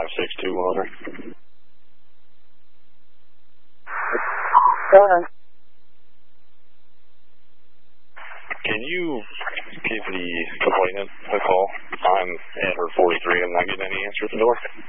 5621. Go ahead. Can you give the complainant a call? I'm at her 43. I'm not getting any answer at the door.